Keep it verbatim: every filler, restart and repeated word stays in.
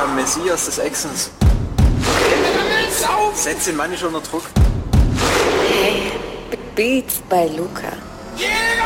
am Messias des Exens. Setz den Mann nicht unter Druck. Hey, Beats bei Luca.